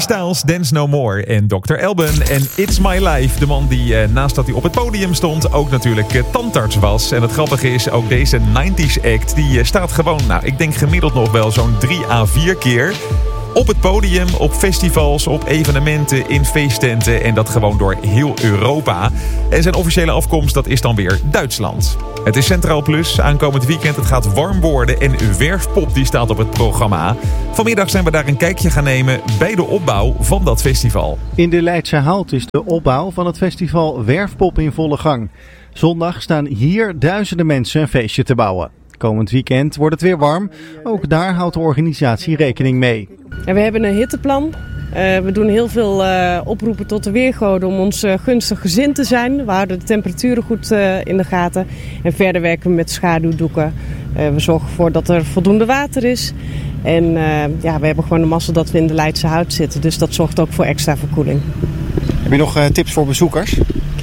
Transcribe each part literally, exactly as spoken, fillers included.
Styles, Dance No More en dokter Alban en It's My Life. De man die eh, naast dat hij op het podium stond ook natuurlijk eh, tandarts was. En het grappige is, ook deze nineties act die eh, staat gewoon, nou ik denk gemiddeld nog wel zo'n drie à vier keer op het podium, op festivals, op evenementen, in feesttenten en dat gewoon door heel Europa. En zijn officiële afkomst, dat is dan weer Duitsland. Het is Centraal Plus, aankomend weekend. Het gaat warm worden en Werfpop die staat op het programma. Vanmiddag zijn we daar een kijkje gaan nemen bij de opbouw van dat festival. In de Leidse Hout is de opbouw van het festival Werfpop in volle gang. Zondag staan hier duizenden mensen een feestje te bouwen. Komend weekend wordt het weer warm. Ook daar houdt de organisatie rekening mee. En we hebben een hitteplan. Uh, we doen heel veel uh, oproepen tot de weergoden om ons uh, gunstig gezind te zijn. We houden de temperaturen goed uh, in de gaten. En verder werken we met schaduwdoeken. Uh, we zorgen ervoor dat er voldoende water is. En uh, ja, we hebben gewoon de mazzel dat we in de Leidse Hout zitten. Dus dat zorgt ook voor extra verkoeling. Heb je nog uh, tips voor bezoekers?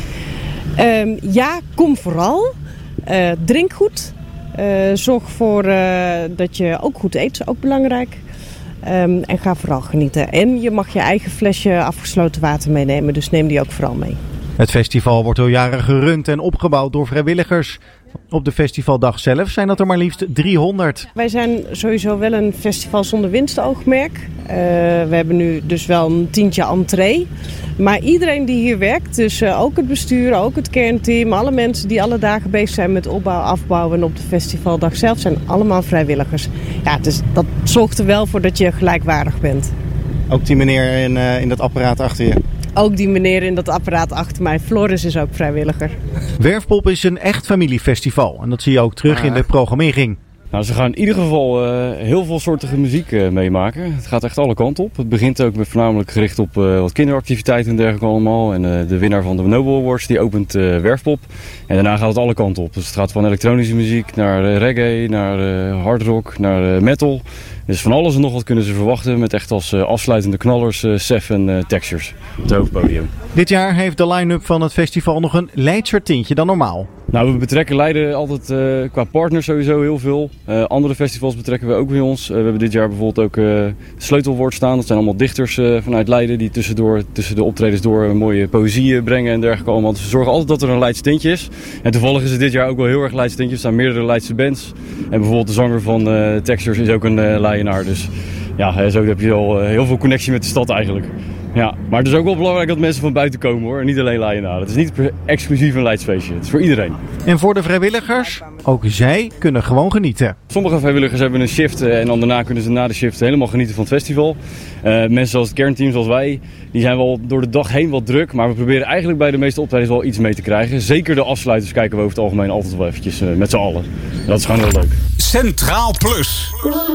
Uh, ja, kom vooral. Uh, drink goed. Uh, zorg ervoor uh, dat je ook goed eet, is ook belangrijk. Um, en ga vooral genieten. En je mag je eigen flesje afgesloten water meenemen, dus neem die ook vooral mee. Het festival wordt al jaren gerund en opgebouwd door vrijwilligers. Op de festivaldag zelf zijn dat er maar liefst driehonderd. Wij zijn sowieso wel een festival zonder winstoogmerk. Uh, we hebben nu dus wel een tientje entree. Maar iedereen die hier werkt, dus uh, ook het bestuur, ook het kernteam, alle mensen die alle dagen bezig zijn met opbouw, afbouwen en op de festivaldag zelf zijn allemaal vrijwilligers. Ja, dus dat zorgt er wel voor dat je gelijkwaardig bent. Ook die meneer in, uh, in dat apparaat achter je? Ook die meneer in dat apparaat achter mij. Floris is ook vrijwilliger. Werfpop is een echt familiefestival en dat zie je ook terug in de programmering. Nou, ze gaan in ieder geval uh, heel veel soortige muziek uh, meemaken. Het gaat echt alle kanten op. Het begint ook met voornamelijk gericht op uh, wat kinderactiviteiten en dergelijke allemaal. En uh, de winnaar van de Nobel Awards die opent uh, Werfpop. En daarna gaat het alle kanten op. Dus het gaat van elektronische muziek naar uh, reggae, naar uh, hardrock, naar uh, metal. Dus van alles en nog wat kunnen ze verwachten met echt als uh, afsluitende knallers, uh, Sef en uh, Textures op het hoofdpodium. Dit jaar heeft de line-up van het festival nog een Leidser tintje dan normaal. Nou, we betrekken Leiden altijd uh, qua partners sowieso heel veel. Uh, andere festivals betrekken we ook bij ons. Uh, we hebben dit jaar bijvoorbeeld ook uh, het Sleutelwoord staan. Dat zijn allemaal dichters uh, vanuit Leiden die tussendoor, tussen de optredens door uh, mooie poëzie brengen en dergelijke allemaal. Dus we zorgen altijd dat er een Leids tintje is. En toevallig is het dit jaar ook wel heel erg Leids tintje. Er staan meerdere Leidse bands. En bijvoorbeeld de zanger van uh, Textures is ook een uh, Leidenaar. Dus ja, zo heb je al uh, heel veel connectie met de stad eigenlijk. Ja, maar het is ook wel belangrijk dat mensen van buiten komen hoor. En niet alleen Leidenaren. Het is niet exclusief een Leidsfeestje. Het is voor iedereen. En voor de vrijwilligers? Ook zij kunnen gewoon genieten. Sommige vrijwilligers hebben een shift en dan daarna kunnen ze na de shift helemaal genieten van het festival. Uh, mensen zoals het kernteam, zoals wij, die zijn wel door de dag heen wat druk. Maar we proberen eigenlijk bij de meeste optredens wel iets mee te krijgen. Zeker de afsluiters kijken we over het algemeen altijd wel eventjes uh, met z'n allen. Dat is gewoon heel leuk. Centraal Plus.